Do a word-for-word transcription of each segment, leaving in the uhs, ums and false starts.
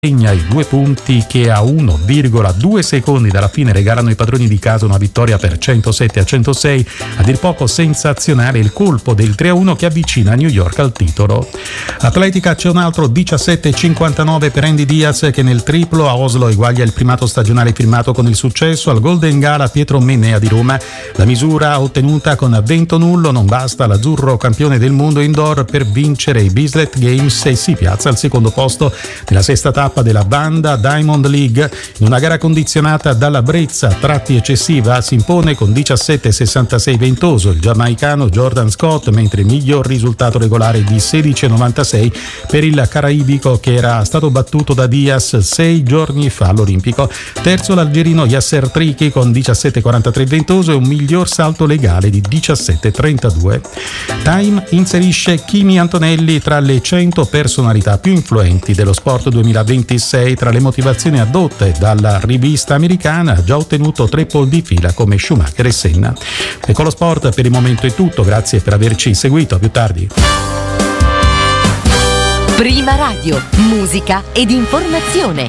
segna i due punti che a uno virgola due secondi dalla fine regalano ai padroni di casa una vittoria per centosette a centosei, a dir poco sensazionale il colpo del tre a uno che avvicina New York al titolo. Atletica c'è un altro diciassette cinquantanove per Andy Diaz che nel triplo a Oslo eguaglia il primato stagionale firmato con il successo al Golden Gala Pietro Mennea di Roma. La misura ottenuta con vento nullo non basta all'azzurro campione del mondo indoor per vincere i Bislett Games e si piazza al secondo posto nella sesta tappa della banda Diamond League. In una gara condizionata dalla brezza a tratti eccessiva si impone con diciassette sessantasei ventoso il giamaicano Jordan Scott, mentre il miglior risultato regolare di sedici novantasei per il caraibico che era stato battuto da Diaz sei giorni fa all'Olimpico. Terzo l'algerino Yasser Triki con diciassette quarantatré ventoso e un miglior salto legale di diciassette trentadue. Time inserisce Kimi Antonelli tra le cento personalità più influenti dello sport duemilaventisei. Tra le motivazioni addotte dalla rivista americana ha già ottenuto tre pole di fila come Schumacher e Senna. E con lo sport per il momento è tutto, grazie per averci seguito, a più tardi. Prima Radio, musica ed informazione.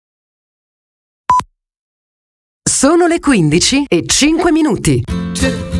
Sono le quindici e cinque minuti.